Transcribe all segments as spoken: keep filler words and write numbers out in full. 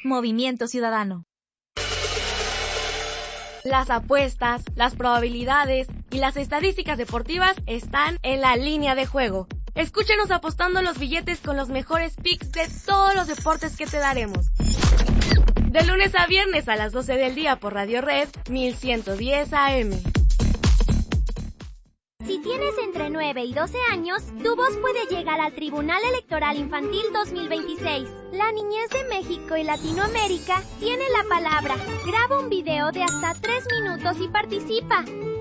Movimiento Ciudadano. Las apuestas, las probabilidades y las estadísticas deportivas están en la línea de juego. Escúchenos apostando los billetes con los mejores picks de todos los deportes que te daremos. De lunes a viernes a las doce del día por Radio Red mil ciento diez A M. Si tienes entre nueve y doce años, tu voz puede llegar al Tribunal Electoral Infantil dos mil veintiséis. La niñez de México y Latinoamérica tiene la palabra. Graba un video de hasta tres minutos y participa.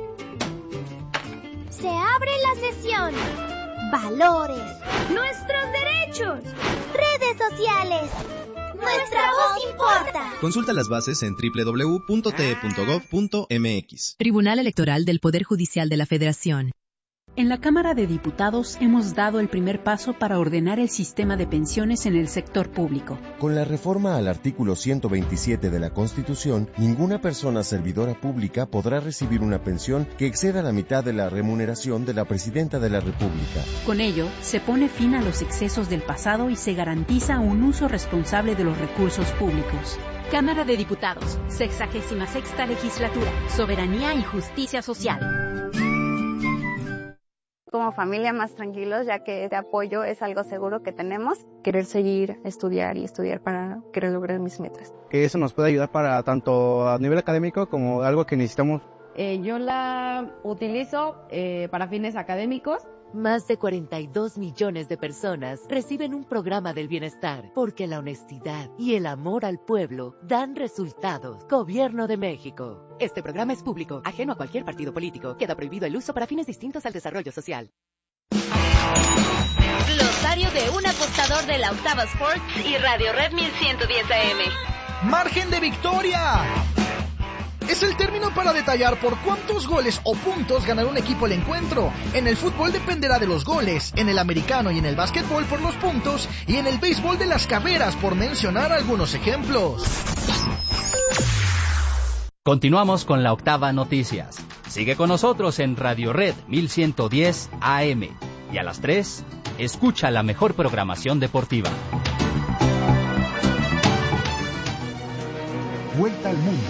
Se abre la sesión. Valores. Nuestros derechos. Redes sociales. Nuestra voz importa. Consulta las bases en doble u doble u doble u punto t e punto gov punto m x. Tribunal Electoral del Poder Judicial de la Federación. En la Cámara de Diputados hemos dado el primer paso para ordenar el sistema de pensiones en el sector público. Con la reforma al artículo ciento veintisiete de la Constitución, ninguna persona servidora pública podrá recibir una pensión que exceda la mitad de la remuneración de la Presidenta de la República. Con ello, se pone fin a los excesos del pasado y se garantiza un uso responsable de los recursos públicos. Cámara de Diputados, sexagésima sexta legislatura, soberanía y justicia social. Como familia más tranquilos, ya que este apoyo es algo seguro que tenemos. Querer seguir, estudiar y estudiar para querer lograr mis metas. Que eso nos puede ayudar para tanto a nivel académico como algo que necesitamos. Eh, yo la utilizo eh, para fines académicos. Más de cuarenta y dos millones de personas reciben un programa del bienestar porque la honestidad y el amor al pueblo dan resultados. Gobierno de México. Este programa es público, ajeno a cualquier partido político. Queda prohibido el uso para fines distintos al desarrollo social. Glosario de un apostador de la Octava Sports y Radio Red mil ciento diez A M. ¡Margen de victoria! Es el término para detallar por cuántos goles o puntos ganará un equipo el encuentro. En el fútbol dependerá de los goles, en el americano y en el básquetbol por los puntos, y en el béisbol de las carreras, por mencionar algunos ejemplos. Continuamos con la Octava Noticias. Sigue con nosotros en Radio Red mil ciento diez A M. Y a las tres, escucha la mejor programación deportiva. Vuelta al mundo.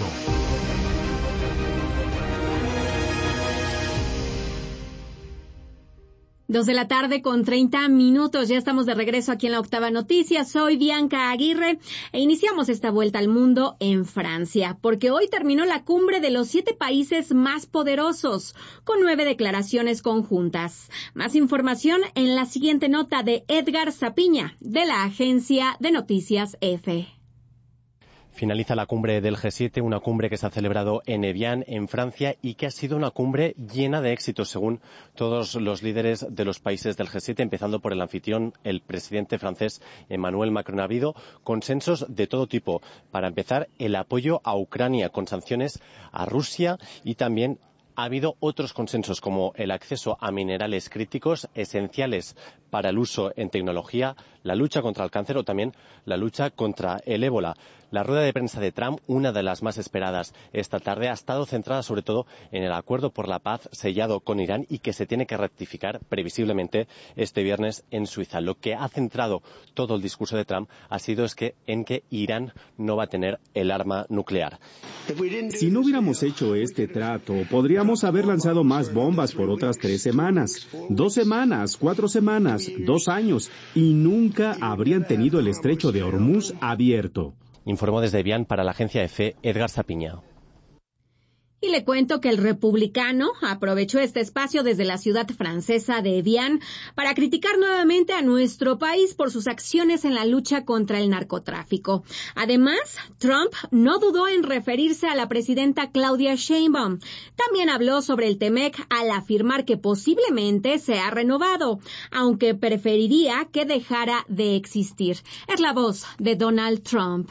Dos de la tarde con treinta minutos, ya estamos de regreso aquí en la Octava Noticias. Soy Bianca Aguirre e iniciamos esta vuelta al mundo en Francia, porque hoy terminó la cumbre de los siete países más poderosos, con nueve declaraciones conjuntas. Más información en la siguiente nota de Edgar Zapiña, de la agencia de noticias EFE. Finaliza la cumbre del G siete, una cumbre que se ha celebrado en Evian, en Francia, y que ha sido una cumbre llena de éxitos, según todos los líderes de los países del G siete, empezando por el anfitrión, el presidente francés Emmanuel Macron. Ha habido consensos de todo tipo. Para empezar, el apoyo a Ucrania con sanciones a Rusia, y también ha habido otros consensos como el acceso a minerales críticos esenciales para el uso en tecnología, la lucha contra el cáncer o también la lucha contra el ébola. La rueda de prensa de Trump, una de las más esperadas esta tarde, ha estado centrada sobre todo en el acuerdo por la paz sellado con Irán y que se tiene que rectificar previsiblemente este viernes en Suiza. Lo que ha centrado todo el discurso de Trump ha sido es que, en que Irán no va a tener el arma nuclear. Si no hubiéramos hecho este trato, podríamos haber lanzado más bombas por otras tres semanas, dos semanas, cuatro semanas, dos años, y nunca habrían tenido el estrecho de Hormuz abierto. Informó desde Evian para la agencia EFE Edgar Zapiña. Y le cuento que el republicano aprovechó este espacio desde la ciudad francesa de Evian para criticar nuevamente a nuestro país por sus acciones en la lucha contra el narcotráfico. Además, Trump no dudó en referirse a la presidenta Claudia Sheinbaum. También habló sobre el Temec al afirmar que posiblemente sea renovado, aunque preferiría que dejara de existir. Es la voz de Donald Trump.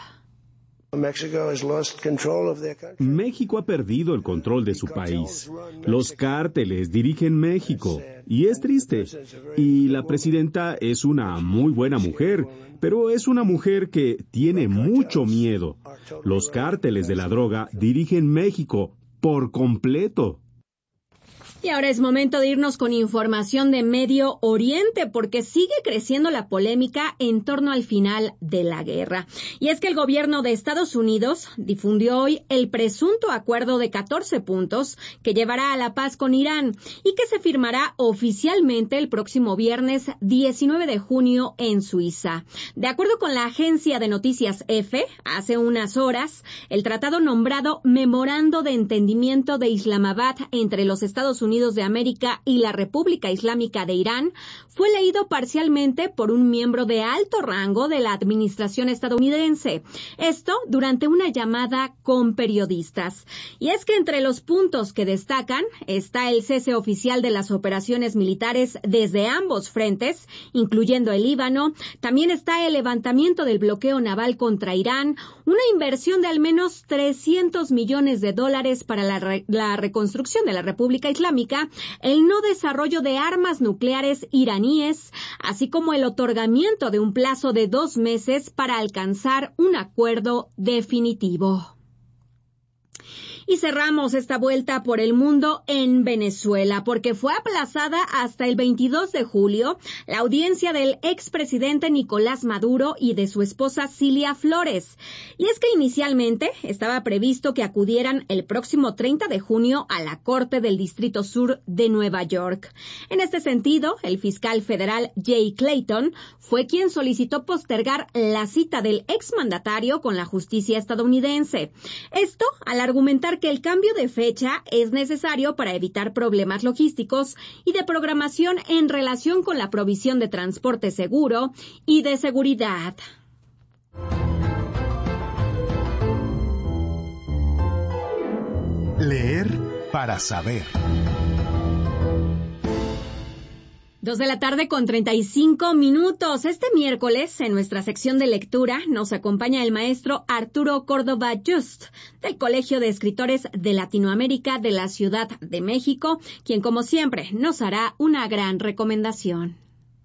México ha perdido el control de su país. Los cárteles dirigen México y es triste. Y la presidenta es una muy buena mujer, pero es una mujer que tiene mucho miedo. Los cárteles de la droga dirigen México por completo. Y ahora es momento de irnos con información de Medio Oriente, porque sigue creciendo la polémica en torno al final de la guerra. Y es que el gobierno de Estados Unidos difundió hoy el presunto acuerdo de catorce puntos que llevará a la paz con Irán y que se firmará oficialmente el próximo viernes diecinueve de junio en Suiza. De acuerdo con la agencia de noticias EFE, hace unas horas, el tratado nombrado Memorando de Entendimiento de Islamabad entre los Estados Unidos de América y la República Islámica de Irán fue leído parcialmente por un miembro de alto rango de la administración estadounidense. Esto durante una llamada con periodistas. Y es que entre los puntos que destacan está el cese oficial de las operaciones militares desde ambos frentes, incluyendo el Líbano. También está el levantamiento del bloqueo naval contra Irán, una inversión de al menos trescientos millones de dólares para la, re- la reconstrucción de la República Islámica, el no desarrollo de armas nucleares iraníes, así como el otorgamiento de un plazo de dos meses para alcanzar un acuerdo definitivo. Y cerramos esta vuelta por el mundo en Venezuela, porque fue aplazada hasta el veintidós de julio la audiencia del expresidente Nicolás Maduro y de su esposa Cilia Flores. Y es que inicialmente estaba previsto que acudieran el próximo treinta de junio a la Corte del Distrito Sur de Nueva York. En este sentido, el fiscal federal Jay Clayton fue quien solicitó postergar la cita del exmandatario con la justicia estadounidense. Esto al argumentar que el cambio de fecha es necesario para evitar problemas logísticos y de programación en relación con la provisión de transporte seguro y de seguridad. Leer para saber. Dos de la tarde con treinta y cinco minutos. Este miércoles, en nuestra sección de lectura, nos acompaña el maestro Arturo Córdoba Just, del Colegio de Escritores de Latinoamérica de la Ciudad de México, quien, como siempre, nos hará una gran recomendación.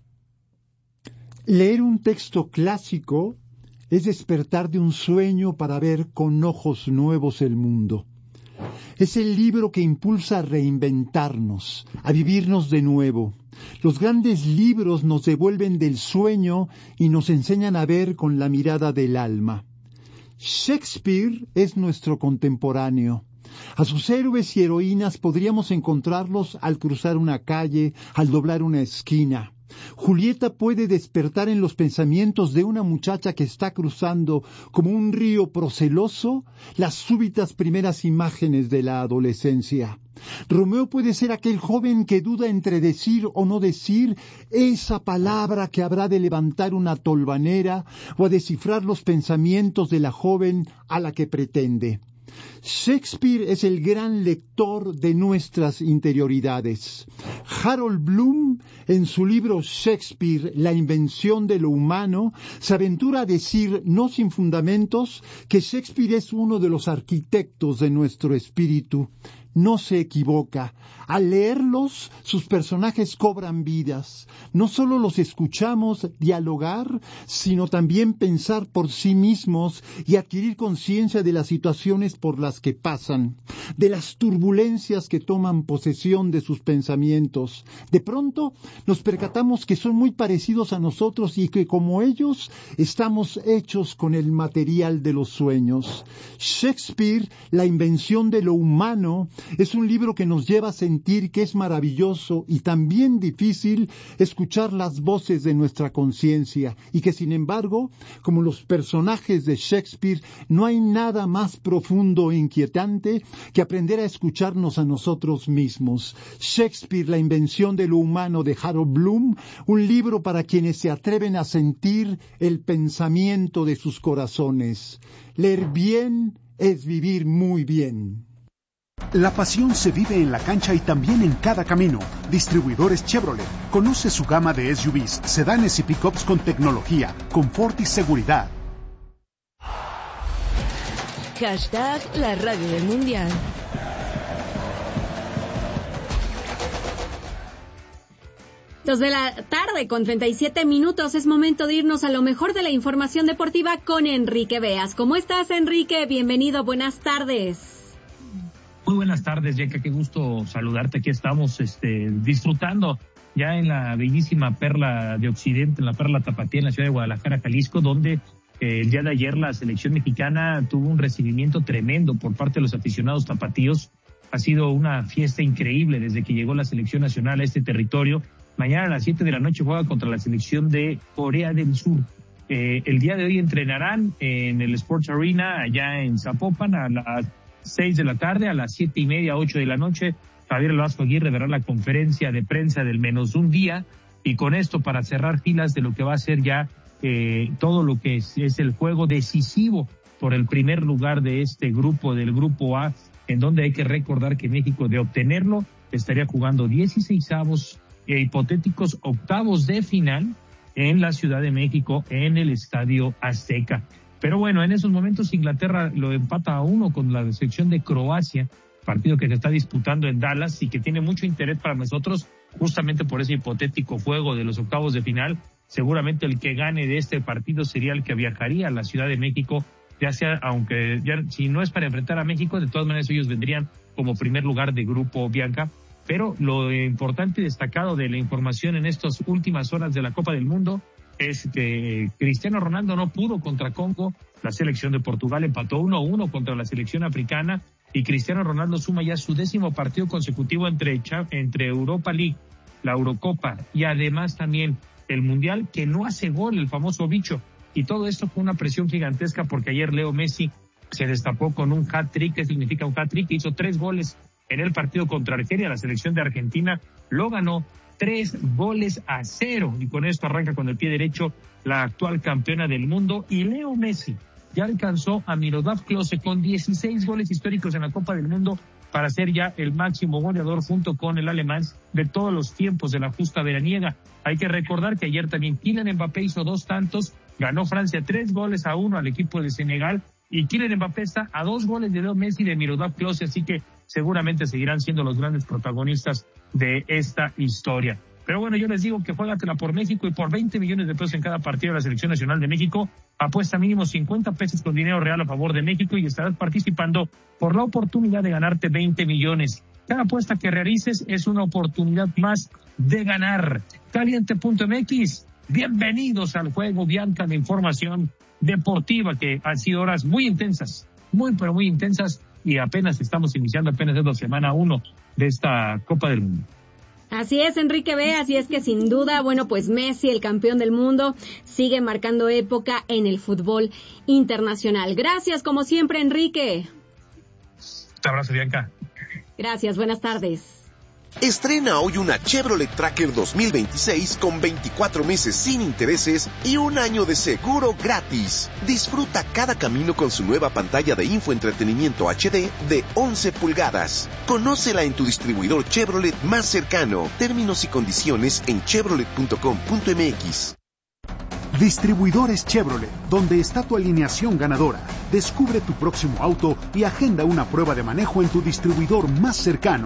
Leer un texto clásico es despertar de un sueño para ver con ojos nuevos el mundo. Es el libro que impulsa a reinventarnos, a vivirnos de nuevo. Los grandes libros nos devuelven del sueño y nos enseñan a ver con la mirada del alma. Shakespeare es nuestro contemporáneo. A sus héroes y heroínas podríamos encontrarlos al cruzar una calle, al doblar una esquina. Julieta puede despertar en los pensamientos de una muchacha que está cruzando como un río proceloso las súbitas primeras imágenes de la adolescencia. Romeo puede ser aquel joven que duda entre decir o no decir esa palabra que habrá de levantar una tolvanera o a descifrar los pensamientos de la joven a la que pretende. Shakespeare es el gran lector de nuestras interioridades. Harold Bloom, en su libro Shakespeare, La invención de lo humano, se aventura a decir, no sin fundamentos, que Shakespeare es uno de los arquitectos de nuestro espíritu. No se equivoca. Al leerlos, sus personajes cobran vidas. No solo los escuchamos dialogar, sino también pensar por sí mismos y adquirir conciencia de las situaciones por las que pasan, de las turbulencias que toman posesión de sus pensamientos. De pronto, nos percatamos que son muy parecidos a nosotros y que, como ellos, estamos hechos con el material de los sueños. Shakespeare, La invención de lo humano, es un libro que nos lleva a sentir que es maravilloso y también difícil escuchar las voces de nuestra conciencia y que, sin embargo, como los personajes de Shakespeare, no hay nada más profundo e inquietante que aprender a escucharnos a nosotros mismos. Shakespeare, La invención de lo humano, de Harold Bloom, un libro para quienes se atreven a sentir el pensamiento de sus corazones. Leer bien es vivir muy bien. La pasión se vive en la cancha y también en cada camino. Distribuidores Chevrolet. Conoce su gama de S U Vs, sedanes y pickups con tecnología, confort y seguridad. Hashtag la radio del mundial. Dos de la tarde con treinta y siete minutos. Es momento de irnos a lo mejor de la información deportiva con Enrique Beas. ¿Cómo estás, Enrique? Bienvenido, buenas tardes. Muy buenas tardes, Yeka, qué gusto saludarte. Aquí estamos este, disfrutando ya en la bellísima Perla de Occidente, en la Perla Tapatía, en la ciudad de Guadalajara, Jalisco, donde eh, el día de ayer la selección mexicana tuvo un recibimiento tremendo por parte de los aficionados tapatíos. Ha sido una fiesta increíble desde que llegó la selección nacional a este territorio. Mañana a las siete de la noche juega contra la selección de Corea del Sur. Eh, el día de hoy entrenarán en el Sports Arena allá en Zapopan a las seis de la tarde, a las siete y media, ocho de la noche. Javier Velasco Aguirre dará la conferencia de prensa del menos un día, y con esto para cerrar filas de lo que va a ser ya eh, todo lo que es, es el juego decisivo por el primer lugar de este grupo, del grupo A, en donde hay que recordar que México, de obtenerlo, estaría jugando dieciseisavos e hipotéticos octavos de final en la Ciudad de México, en el Estadio Azteca. Pero bueno, en esos momentos Inglaterra lo empata a uno con la selección de Croacia, partido que se está disputando en Dallas y que tiene mucho interés para nosotros, justamente por ese hipotético juego de los octavos de final. Seguramente el que gane de este partido sería el que viajaría a la Ciudad de México, ya sea, aunque ya, si no es para enfrentar a México, de todas maneras ellos vendrían como primer lugar de grupo, Bianca. Pero lo importante y destacado de la información en estas últimas horas de la Copa del Mundo es que Cristiano Ronaldo no pudo contra Congo, la selección de Portugal empató uno a uno contra la selección africana, y Cristiano Ronaldo suma ya su décimo partido consecutivo entre, entre Europa League, la Eurocopa y además también el Mundial, que no hace gol, el famoso bicho. Y todo esto fue una presión gigantesca porque ayer Leo Messi se destapó con un hat-trick. ¿Qué significa un hat-trick? Hizo tres goles en el partido contra Argelia. La selección de Argentina lo ganó tres goles a cero, y con esto arranca con el pie derecho la actual campeona del mundo. Y Leo Messi ya alcanzó a Miroslav Klose con dieciséis goles históricos en la Copa del Mundo para ser ya el máximo goleador junto con el alemán de todos los tiempos de la justa veraniega. Hay que recordar que ayer también Kylian Mbappé hizo dos tantos, ganó Francia tres goles a uno al equipo de Senegal, y Kylian Mbappé está a dos goles de Leo Messi y de Miroslav Klose, así que seguramente seguirán siendo los grandes protagonistas de esta historia. Pero bueno, yo les digo que juégatela por México, y por veinte millones de pesos en cada partido de la Selección Nacional de México, apuesta mínimo cincuenta pesos con dinero real a favor de México y estarás participando por la oportunidad de ganarte veinte millones. Cada apuesta que realices es una oportunidad más de ganar. Caliente punto M X, bienvenidos al juego, Bianca, de información deportiva, que han sido horas muy intensas, muy pero muy intensas, y apenas estamos iniciando, apenas es la semana uno de esta Copa del Mundo. Así es, Enrique B., así es que sin duda, bueno, pues Messi, el campeón del mundo, sigue marcando época en el fútbol internacional. Gracias, como siempre, Enrique. Un abrazo, Bianca. Gracias, buenas tardes. Estrena hoy una Chevrolet Tracker dos mil veintiséis con veinticuatro meses sin intereses y un año de seguro gratis. Disfruta cada camino con su nueva pantalla de infoentretenimiento H D de once pulgadas. Conócela en tu distribuidor Chevrolet más cercano. Términos y condiciones en chevrolet punto com punto m x. Distribuidores Chevrolet, donde está tu alineación ganadora. Descubre tu próximo auto y agenda una prueba de manejo en tu distribuidor más cercano.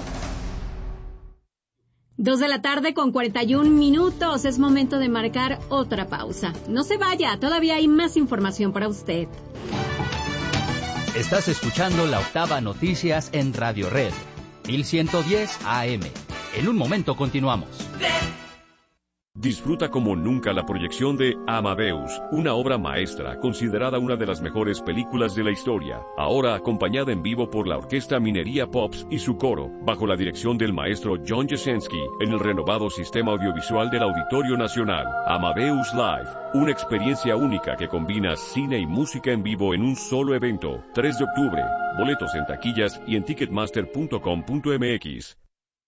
Dos de la tarde con cuarenta y un minutos. Es momento de marcar otra pausa. No se vaya, todavía hay más información para usted. Estás escuchando la Octava Noticias en Radio Red, mil ciento diez A M. En un momento continuamos. Disfruta como nunca la proyección de Amadeus, una obra maestra considerada una de las mejores películas de la historia, ahora acompañada en vivo por la Orquesta Minería Pops y su coro, bajo la dirección del maestro John Jasenski, en el renovado sistema audiovisual del Auditorio Nacional. Amadeus Live, una experiencia única que combina cine y música en vivo en un solo evento. tres de octubre, boletos en taquillas y en ticketmaster punto com punto m x.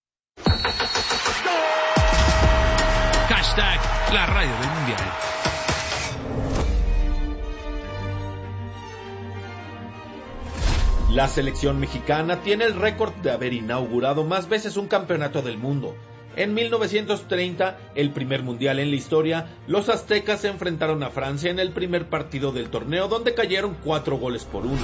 Hashtag la radio del mundial. La selección mexicana tiene el récord de haber inaugurado más veces un campeonato del mundo. En mil novecientos treinta, el primer mundial en la historia, los aztecas se enfrentaron a Francia en el primer partido del torneo, donde cayeron cuatro goles por uno.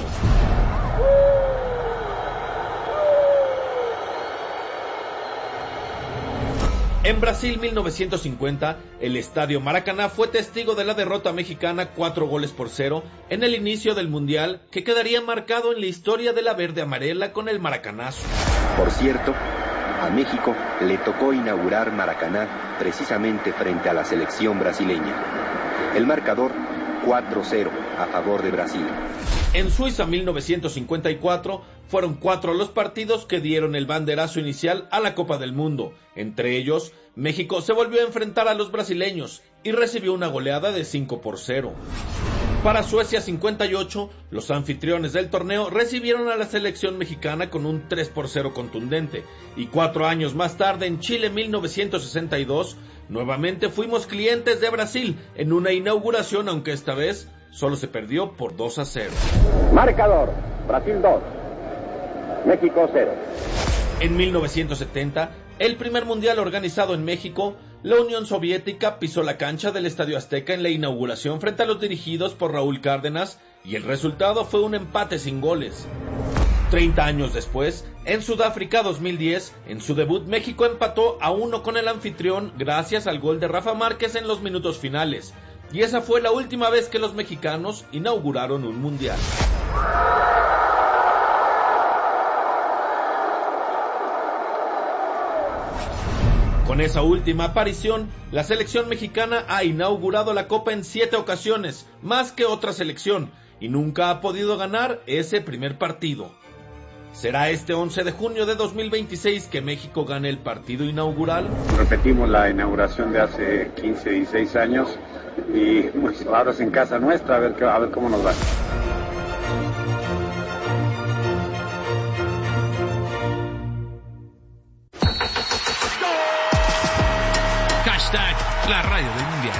En Brasil mil novecientos cincuenta, el Estadio Maracaná fue testigo de la derrota mexicana cuatro goles por cero en el inicio del Mundial, que quedaría marcado en la historia de la verde amarela con el maracanazo. Por cierto, a México le tocó inaugurar Maracaná precisamente frente a la selección brasileña. El marcador cuatro cero a favor de Brasil. En Suiza mil novecientos cincuenta y cuatro fueron cuatro los partidos que dieron el banderazo inicial a la Copa del Mundo. Entre ellos, México se volvió a enfrentar a los brasileños y recibió una goleada de cinco por cero. Para Suecia cincuenta y ocho, los anfitriones del torneo recibieron a la selección mexicana con un tres por cero contundente. Y cuatro años más tarde, en Chile mil novecientos sesenta y dos, nuevamente fuimos clientes de Brasil en una inauguración, aunque esta vez solo se perdió por dos a cero. Marcador, Brasil dos, México cero. En mil novecientos setenta, el primer mundial organizado en México, la Unión Soviética pisó la cancha del Estadio Azteca en la inauguración frente a los dirigidos por Raúl Cárdenas, y el resultado fue un empate sin goles. Treinta años después, en Sudáfrica dos mil diez, en su debut México empató a uno con el anfitrión gracias al gol de Rafa Márquez en los minutos finales, y esa fue la última vez que los mexicanos inauguraron un mundial. Con esa última aparición, la selección mexicana ha inaugurado la Copa en siete ocasiones, más que otra selección, y nunca ha podido ganar ese primer partido. ¿Será este once de junio de dos mil veintiséis que México gane el partido inaugural? Repetimos la inauguración de hace quince, dieciséis años y pues, ahora es en casa nuestra, a ver, a ver cómo nos va. Hashtag la radio del mundial.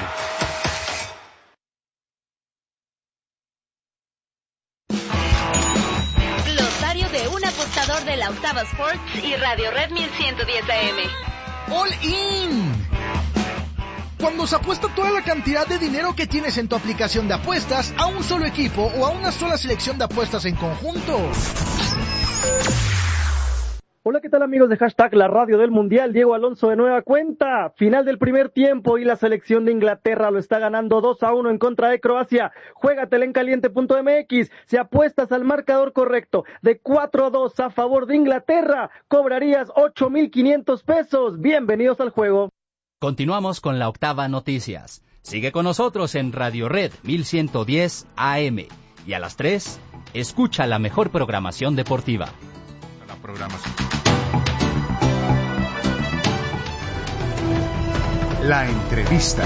Glosario de un apostador de la Octava Sports y Radio Red mil ciento diez A M. All in. Cuando se apuesta toda la cantidad de dinero que tienes en tu aplicación de apuestas a un solo equipo o a una sola selección de apuestas en conjunto. Hola, ¿qué tal amigos de Hashtag la radio del mundial? Diego Alonso de nueva cuenta. Final del primer tiempo y la selección de Inglaterra lo está ganando dos a uno en contra de Croacia. Juégatela en caliente punto m x. Si apuestas al marcador correcto de cuatro a dos a favor de Inglaterra, cobrarías ocho mil quinientos pesos. Bienvenidos al juego. Continuamos con la Octava Noticias. Sigue con nosotros en Radio Red mil ciento diez A M. Y a las tres, escucha la mejor programación deportiva. La programación. La entrevista.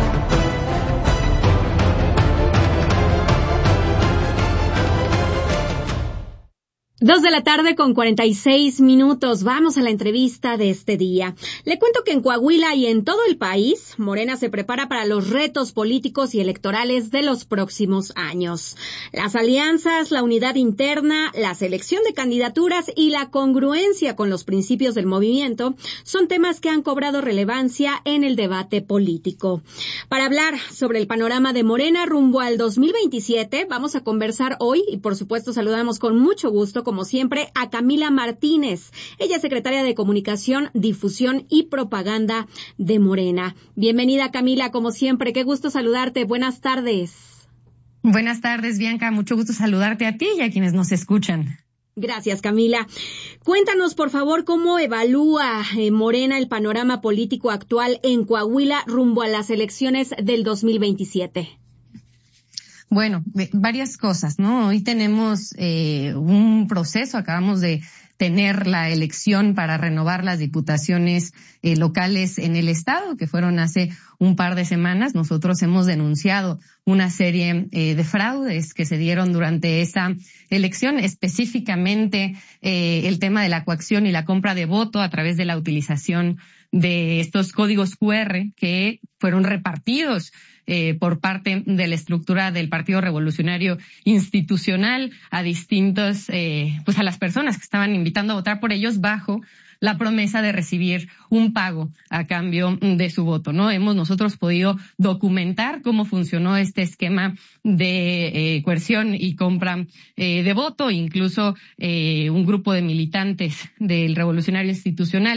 Dos de la tarde con cuarenta y seis minutos. Vamos a la entrevista de este día. Le cuento que en Coahuila y en todo el país, Morena se prepara para los retos políticos y electorales de los próximos años. Las alianzas, la unidad interna, la selección de candidaturas y la congruencia con los principios del movimiento son temas que han cobrado relevancia en el debate político. Para hablar sobre el panorama de Morena rumbo al dos mil veintisiete, vamos a conversar hoy y por supuesto saludamos con mucho gusto como siempre, a Camila Martínez. Ella es secretaria de Comunicación, Difusión y Propaganda de Morena. Bienvenida, Camila, como siempre. Qué gusto saludarte. Buenas tardes. Buenas tardes, Bianca. Mucho gusto saludarte a ti y a quienes nos escuchan. Gracias, Camila. Cuéntanos, por favor, cómo evalúa eh, Morena el panorama político actual en Coahuila rumbo a las elecciones del dos mil veintisiete. Bueno, varias cosas, ¿no? Hoy tenemos eh, un proceso, acabamos de tener la elección para renovar las diputaciones eh, locales en el estado, que fueron hace un par de semanas. Nosotros hemos denunciado una serie eh, de fraudes que se dieron durante esa elección, específicamente eh, el tema de la coacción y la compra de voto a través de la utilización de estos códigos cu erre que fueron repartidos Eh, por parte de la estructura del Partido Revolucionario Institucional a distintos, eh, pues a las personas que estaban invitando a votar por ellos bajo la promesa de recibir un pago a cambio de su voto, ¿no? Hemos nosotros podido documentar cómo funcionó este esquema de eh, coerción y compra eh, de voto. Incluso eh, un grupo de militantes del Revolucionario Institucional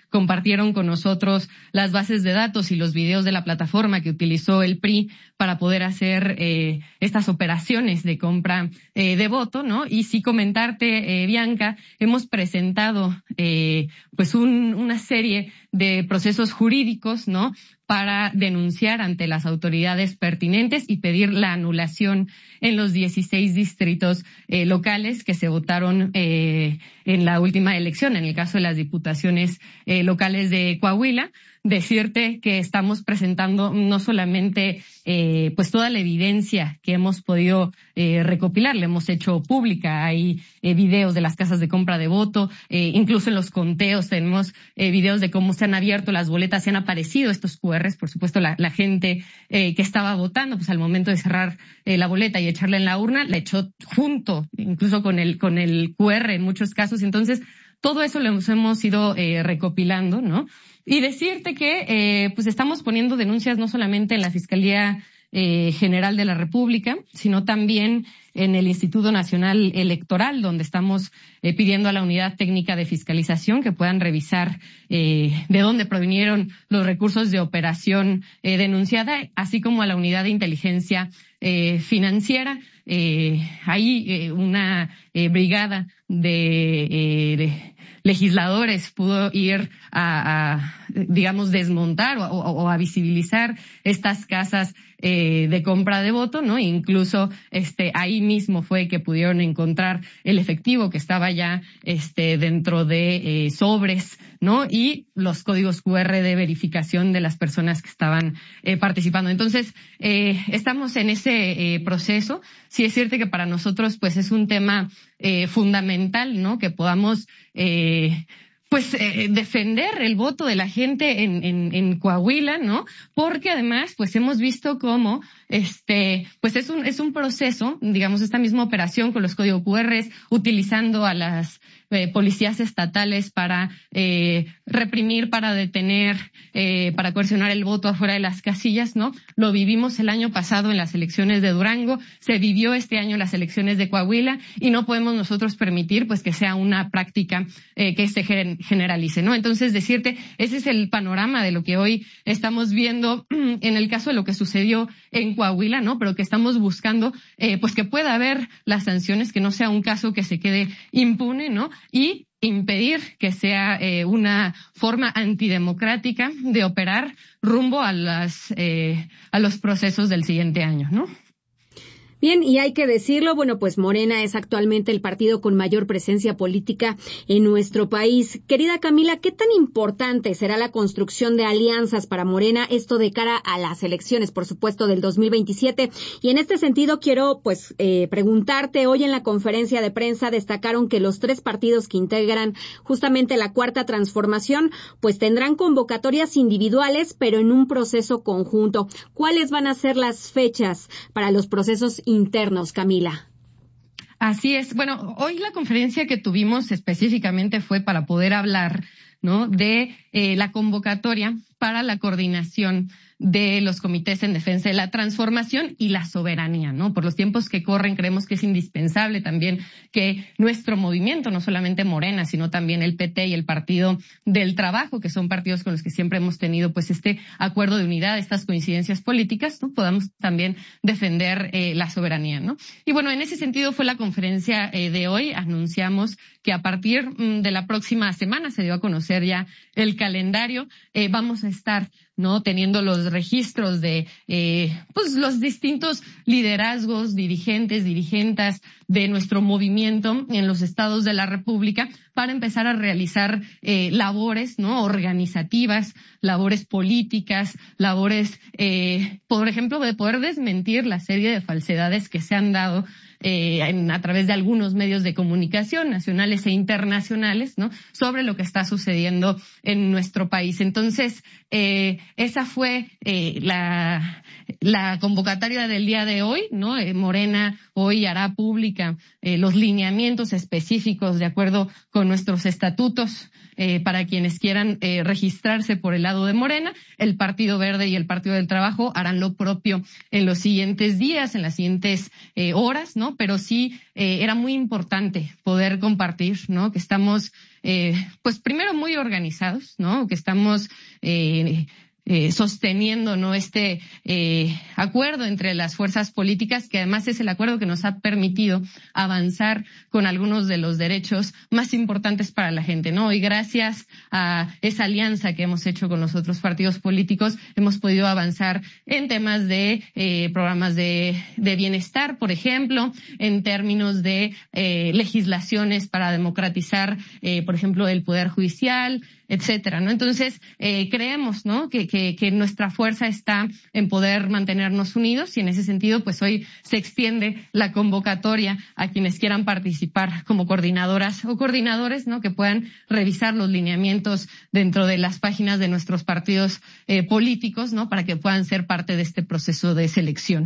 compartieron con nosotros las bases de datos y los videos de la plataforma que utilizó el P R I para poder hacer eh, estas operaciones de compra eh, de voto, ¿no? Y sí comentarte, eh, Bianca, hemos presentado eh, pues un, una serie de procesos jurídicos, ¿no?, para denunciar ante las autoridades pertinentes y pedir la anulación en los dieciséis distritos eh, locales que se votaron eh, en la última elección, en el caso de las diputaciones eh, locales de Coahuila. Decirte que estamos presentando no solamente eh, pues toda la evidencia que hemos podido eh, recopilar, la hemos hecho pública, hay eh, videos de las casas de compra de voto, eh, incluso en los conteos tenemos eh, videos de cómo se han abierto las boletas, se han aparecido estos cu erres, por supuesto la, la gente eh, que estaba votando, pues al momento de cerrar eh, la boleta y echarla en la urna, la echó junto, incluso con el, con el cu erre en muchos casos. Entonces, todo eso lo hemos, hemos ido eh, recopilando, ¿no? Y decirte que eh, pues estamos poniendo denuncias no solamente en la Fiscalía eh, General de la República, sino también en el Instituto Nacional Electoral, donde estamos eh, pidiendo a la Unidad Técnica de Fiscalización que puedan revisar eh, de dónde provinieron los recursos de operación eh, denunciada, así como a la Unidad de Inteligencia eh, Financiera. Eh, hay eh, una eh, brigada de, eh, de legisladores pudo ir a, a digamos, desmontar o, o, o a visibilizar estas casas eh, de compra de voto, ¿no? Incluso este ahí mismo fue que pudieron encontrar el efectivo que estaba ya este dentro de eh, sobres, ¿no? Y los códigos cu erre de verificación de las personas que estaban eh, participando. Entonces, eh, estamos en ese eh, proceso. Sí es cierto que para nosotros pues es un tema eh, fundamental, ¿no? Que podamos eh, pues eh, defender el voto de la gente en, en, en Coahuila, ¿no? Porque además, pues hemos visto cómo, este, pues es un, es un proceso, digamos, esta misma operación con los códigos cu erres, utilizando a las eh, policías estatales para eh, reprimir, para detener, eh, para coercionar el voto afuera de las casillas, ¿no? Lo vivimos el año pasado en las elecciones de Durango, se vivió este año en las elecciones de Coahuila, y no podemos nosotros permitir, pues, que sea una práctica eh, que se generalice, ¿no? Entonces, decirte, ese es el panorama de lo que hoy estamos viendo en el caso de lo que sucedió en Coahuila, ¿no? Pero que estamos buscando, eh, pues que pueda haber las sanciones, que no sea un caso que se quede impune, ¿no? Y impedir que sea eh, una forma antidemocrática de operar rumbo a las eh, a los procesos del siguiente año, ¿no? Bien, y hay que decirlo, bueno, pues Morena es actualmente el partido con mayor presencia política en nuestro país. Querida Camila, ¿qué tan importante será la construcción de alianzas para Morena, esto de cara a las elecciones, por supuesto, del dos mil veintisiete? Y en este sentido quiero, pues, eh, preguntarte, hoy en la conferencia de prensa destacaron que los tres partidos que integran justamente la Cuarta Transformación, pues tendrán convocatorias individuales, pero en un proceso conjunto. ¿Cuáles van a ser las fechas para los procesos internos, Camila? Así es. Bueno, hoy la conferencia que tuvimos específicamente fue para poder hablar, ¿no?, de eh, la convocatoria para la coordinación de los comités en defensa de la transformación y la soberanía, ¿no? Por los tiempos que corren, creemos que es indispensable también que nuestro movimiento, no solamente Morena, sino también el P T y el Partido del Trabajo, que son partidos con los que siempre hemos tenido pues este acuerdo de unidad, estas coincidencias políticas, ¿no?, podamos también defender eh, la soberanía, ¿no? Y bueno, en ese sentido fue la conferencia eh, de hoy. Anunciamos que a partir mm, de la próxima semana se dio a conocer ya el calendario. Eh, vamos a estar, ¿no?, teniendo los registros de eh, pues los distintos liderazgos, dirigentes, dirigentas de nuestro movimiento en los estados de la República para empezar a realizar eh, labores, ¿no?, organizativas, labores políticas, labores, eh, por ejemplo, de poder desmentir la serie de falsedades que se han dado Eh, en, a través de algunos medios de comunicación nacionales e internacionales, ¿no?, sobre lo que está sucediendo en nuestro país. Entonces, eh, esa fue eh, la, la convocatoria del día de hoy, ¿no? Eh, Morena hoy hará pública eh, los lineamientos específicos de acuerdo con nuestros estatutos eh, para quienes quieran eh, registrarse por el lado de Morena. El Partido Verde y el Partido del Trabajo harán lo propio en los siguientes días, en las siguientes eh, horas, ¿no? Pero sí eh, era muy importante poder compartir, ¿no? Que estamos, eh, pues primero muy organizados, ¿no? Que estamos eh, Eh, sosteniendo no este eh, acuerdo entre las fuerzas políticas, que además es el acuerdo que nos ha permitido avanzar con algunos de los derechos más importantes para la gente, ¿no? Y gracias a esa alianza que hemos hecho con los otros partidos políticos, hemos podido avanzar en temas de eh, programas de, de bienestar, por ejemplo, en términos de eh, legislaciones para democratizar, eh, por ejemplo, el Poder Judicial, etcétera, ¿no? Entonces, eh, creemos, ¿no? Que, que, que nuestra fuerza está en poder mantenernos unidos y en ese sentido, pues hoy se extiende la convocatoria a quienes quieran participar como coordinadoras o coordinadores, ¿no? Que puedan revisar los lineamientos dentro de las páginas de nuestros partidos eh, políticos, ¿no? Para que puedan ser parte de este proceso de selección.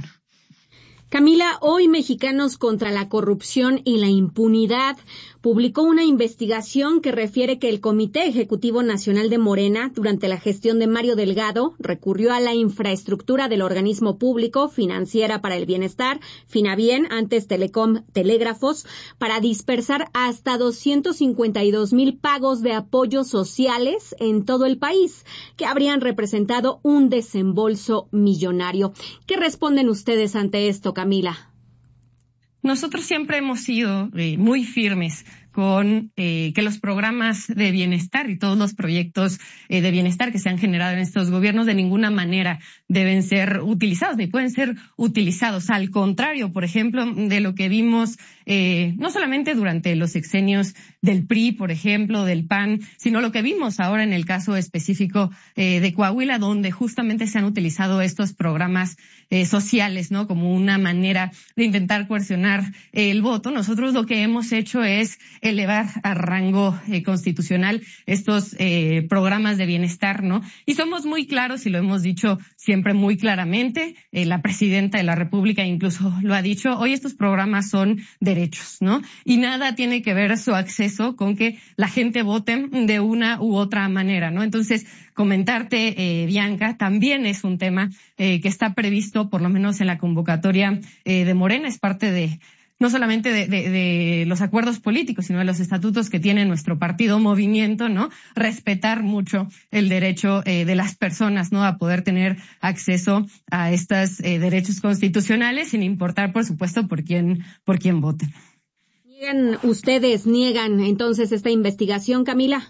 Camila, hoy Mexicanos contra la Corrupción y la Impunidad publicó una investigación que refiere que el Comité Ejecutivo Nacional de Morena, durante la gestión de Mario Delgado, recurrió a la infraestructura del organismo público Financiera para el Bienestar, Finabien, antes Telecom Telégrafos, para dispersar hasta doscientos cincuenta y dos mil pagos de apoyos sociales en todo el país, que habrían representado un desembolso millonario. ¿Qué responden ustedes ante esto, Camila? Nosotros siempre hemos sido eh, muy firmes con eh, que los programas de bienestar y todos los proyectos eh, de bienestar que se han generado en estos gobiernos de ninguna manera deben ser utilizados, ni pueden ser utilizados. Al contrario, por ejemplo, de lo que vimos eh, no solamente durante los sexenios del P R I, por ejemplo, del P A N, sino lo que vimos ahora en el caso específico eh, de Coahuila, donde justamente se han utilizado estos programas eh, sociales, ¿no? Como una manera de intentar coercionar eh, el voto. Nosotros lo que hemos hecho es elevar a rango eh, constitucional estos eh, programas de bienestar, ¿no? Y somos muy claros y lo hemos dicho siempre muy claramente, eh, la presidenta de la República incluso lo ha dicho, hoy estos programas son derechos, ¿no? Y nada tiene que ver su acceso con que la gente vote de una u otra manera, ¿no? Entonces, comentarte, eh, Bianca, también es un tema eh, que está previsto, por lo menos en la convocatoria eh, de Morena, es parte de no solamente de, de, de los acuerdos políticos, sino de los estatutos que tiene nuestro partido Movimiento, ¿no? Respetar mucho el derecho eh, de las personas, ¿no? A poder tener acceso a estos eh, derechos constitucionales, sin importar, por supuesto, por quién, por quién voten. ¿Niegan ustedes, niegan entonces esta investigación, Camila?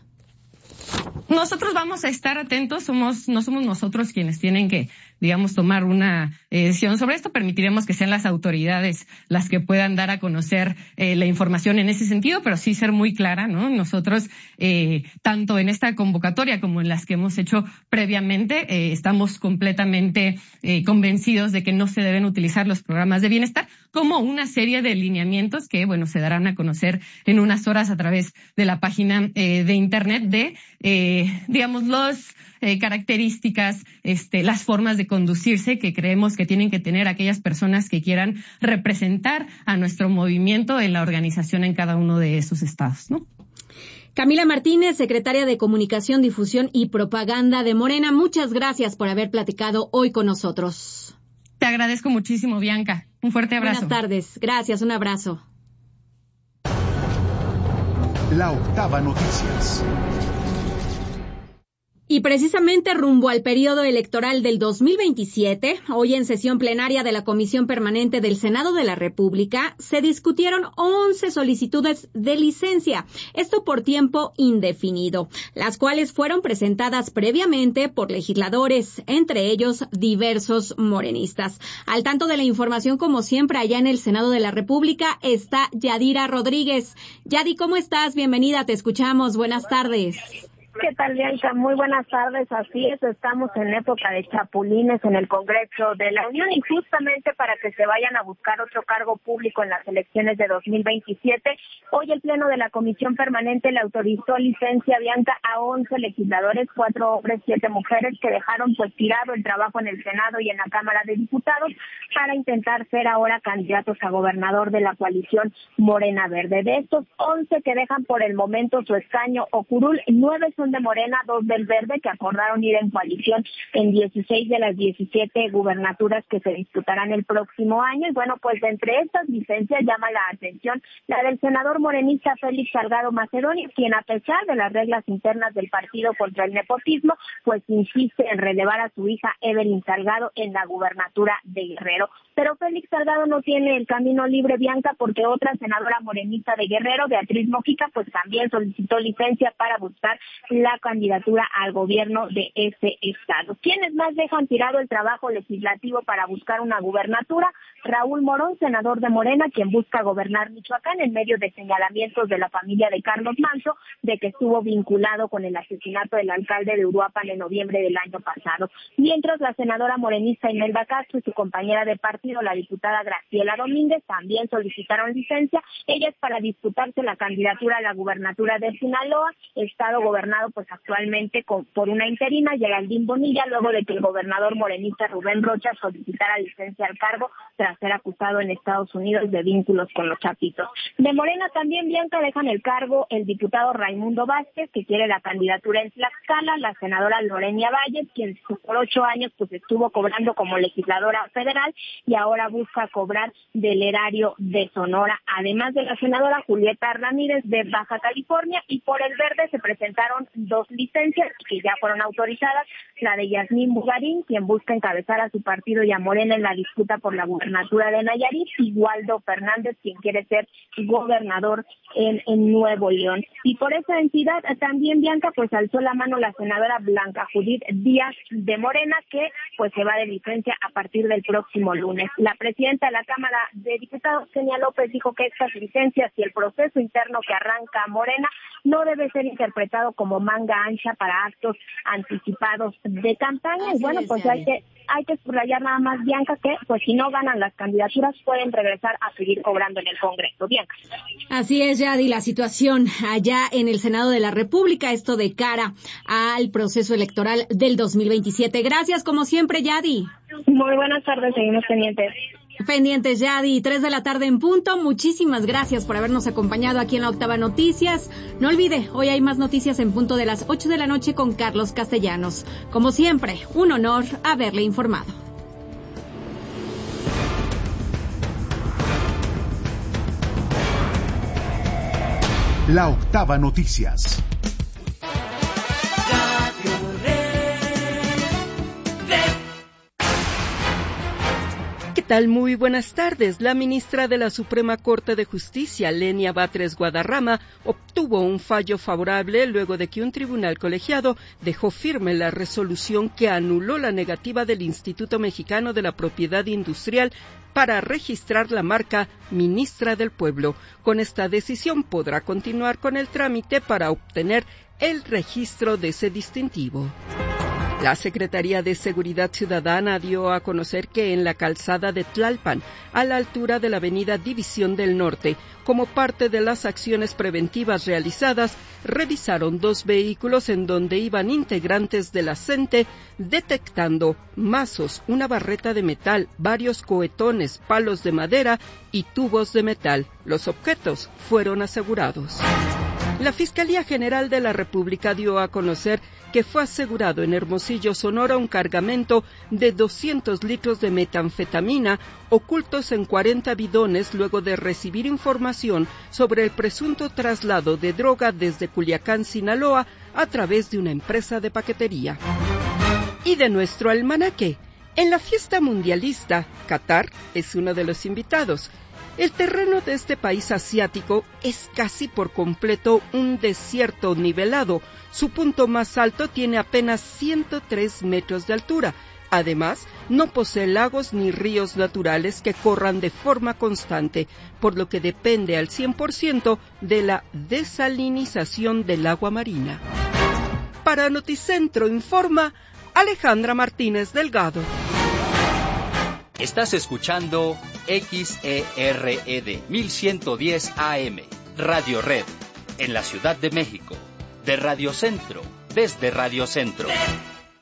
Nosotros vamos a estar atentos, somos, no somos nosotros quienes tienen que, digamos, tomar una eh, decisión sobre esto. Permitiremos que sean las autoridades las que puedan dar a conocer eh, la información en ese sentido, pero sí ser muy clara, ¿no? Nosotros, eh, tanto en esta convocatoria como en las que hemos hecho previamente, eh, estamos completamente eh, convencidos de que no se deben utilizar los programas de bienestar como una serie de lineamientos que, bueno, se darán a conocer en unas horas a través de la página eh, de Internet de, eh, digamos, los eh, características, este, las formas de conducirse que creemos que tienen que tener aquellas personas que quieran representar a nuestro movimiento en la organización en cada uno de esos estados, ¿no? Camila Martínez, secretaria de Comunicación, Difusión y Propaganda de Morena, muchas gracias por haber platicado hoy con nosotros. Te agradezco muchísimo, Bianca. Un fuerte abrazo. Buenas tardes. Gracias, un abrazo. La Octava Noticias. Y precisamente rumbo al periodo electoral del dos mil veintisiete, hoy en sesión plenaria de la Comisión Permanente del Senado de la República, se discutieron once solicitudes de licencia, esto por tiempo indefinido, las cuales fueron presentadas previamente por legisladores, entre ellos diversos morenistas. Al tanto de la información, como siempre, allá en el Senado de la República está Yadira Rodríguez. Yadi, ¿cómo estás? Bienvenida, te escuchamos. Buenas tardes. ¿Qué tal, Bianca? Muy buenas tardes. Así es, estamos en época de chapulines en el Congreso de la Unión y justamente para que se vayan a buscar otro cargo público en las elecciones de dos mil veintisiete, hoy el Pleno de la Comisión Permanente le autorizó licencia, Bianca, a once legisladores, cuatro hombres, siete mujeres, que dejaron pues tirado el trabajo en el Senado y en la Cámara de Diputados para intentar ser ahora candidatos a gobernador de la coalición Morena Verde. De estos once que dejan por el momento su escaño o curul, nueve son de Morena, dos del Verde, que acordaron ir en coalición en dieciséis de las diecisiete gubernaturas que se disputarán el próximo año. Y bueno, pues de entre estas licencias llama la atención la del senador morenista Félix Salgado Macedonio, quien a pesar de las reglas internas del partido contra el nepotismo, pues insiste en relevar a su hija Evelyn Salgado en la gubernatura de Guerrero. Pero Félix Salgado no tiene el camino libre, Bianca, porque otra senadora morenista de Guerrero, Beatriz Mojica, pues también solicitó licencia para buscar la candidatura al gobierno de ese estado. ¿Quiénes más dejan tirado el trabajo legislativo para buscar una gubernatura? Raúl Morón, senador de Morena, quien busca gobernar Michoacán en medio de señalamientos de la familia de Carlos Manso de que estuvo vinculado con el asesinato del alcalde de Uruapan en noviembre del año pasado. Mientras la senadora morenista Imelda Castro y su compañera de partido, la diputada Graciela Domínguez, también solicitaron licencia. Ellas para disputarse la candidatura a la gubernatura de Sinaloa, estado gobernado pues actualmente con, por una interina, Geraldine Bonilla, luego de que el gobernador morenista Rubén Rocha solicitara licencia al cargo tras ser acusado en Estados Unidos de vínculos con los chapitos. De Morena también, Bianca, dejan el cargo el diputado Raimundo Vázquez, que quiere la candidatura en Tlaxcala, la senadora Lorenia Valles, quien por ocho años pues estuvo cobrando como legisladora federal y ahora busca cobrar del erario de Sonora, además de la senadora Julieta Ramírez de Baja California. Y por el Verde se presentaron dos licencias que ya fueron autorizadas, la de Yasmín Bugarín, quien busca encabezar a su partido y a Morena en la disputa por la gubernatura de Nayarit, y Waldo Fernández, quien quiere ser gobernador en, en Nuevo León. Y por esa entidad también, Bianca, pues alzó la mano la senadora Blanca Judith Díaz de Morena, que pues se va de licencia a partir del próximo lunes. La presidenta de la Cámara de Diputados, Kenia López, dijo que estas licencias y el proceso interno que arranca Morena no debe ser interpretado como manga ancha para actos anticipados de campaña. Así y bueno, pues hay que hay que subrayar nada más, Bianca, que pues si no ganan las candidaturas pueden regresar a seguir cobrando en el Congreso. Bianca. Así es, Yadi, la situación allá en el Senado de la República, esto de cara al proceso electoral del dos mil veintisiete. Gracias, como siempre, Yadi. Muy buenas tardes, seguimos pendientes. Pendientes, Yadi, tres de la tarde en punto. Muchísimas gracias por habernos acompañado aquí en la Octava Noticias. No olvide, hoy hay más noticias en punto de las ocho de la noche con Carlos Castellanos. Como siempre, un honor haberle informado. La Octava Noticias. ¿Qué tal? Muy buenas tardes. La ministra de la Suprema Corte de Justicia, Lenia Batres Guadarrama, obtuvo un fallo favorable luego de que un tribunal colegiado dejó firme la resolución que anuló la negativa del Instituto Mexicano de la Propiedad Industrial para registrar la marca Ministra del Pueblo. Con esta decisión podrá continuar con el trámite para obtener el registro de ese distintivo. La Secretaría de Seguridad Ciudadana dio a conocer que en la calzada de Tlalpan, a la altura de la avenida División del Norte, como parte de las acciones preventivas realizadas, revisaron dos vehículos en donde iban integrantes de la CENTE, detectando mazos, una barreta de metal, varios cohetones, palos de madera y tubos de metal. Los objetos fueron asegurados. La Fiscalía General de la República dio a conocer que fue asegurado en Hermosillo, Sonora, un cargamento de doscientos litros de metanfetamina ocultos en cuarenta bidones luego de recibir información sobre el presunto traslado de droga desde Culiacán, Sinaloa, a través de una empresa de paquetería. Y de nuestro almanaque, en la fiesta mundialista, Qatar es uno de los invitados. El terreno de este país asiático es casi por completo un desierto nivelado. Su punto más alto tiene apenas ciento tres metros de altura. Además, no posee lagos ni ríos naturales que corran de forma constante, por lo que depende al cien por ciento de la desalinización del agua marina. Para Noticentro informa Alejandra Martínez Delgado. Estás escuchando X E R E D mil ciento diez A M, Radio Red, en la Ciudad de México, de Radio Centro, desde Radio Centro.